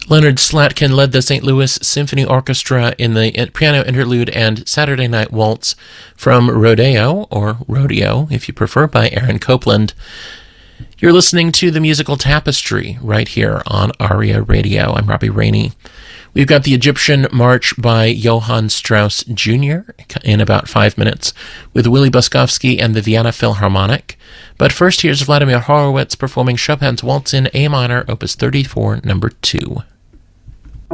Leonard Slatkin led the St. Louis Symphony Orchestra in the piano interlude and Saturday Night Waltz from Rodeo, or Rodeo if you prefer, by Aaron Copland. You're listening to the Musical Tapestry right here on ARIA Radio. I'm Robbie Rainey. We've got the Egyptian March by Johann Strauss Jr. in about 5 minutes with Willie Boskovsky and the Vienna Philharmonic. But first, here's Vladimir Horowitz performing Chopin's Waltz in A minor, Opus 34, number 2.